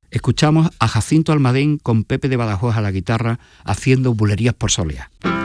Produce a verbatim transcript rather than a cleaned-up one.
Escuchamos a Jacinto Almadén con Pepe de Badajoz a la guitarra haciendo Bulerías por Soleá.